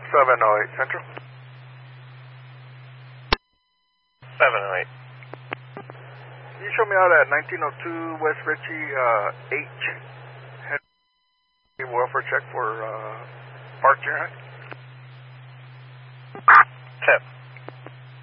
708 Central. 708. Can you show me out at 1902 West Ritchie, H. Welfare check for parked unit? 10.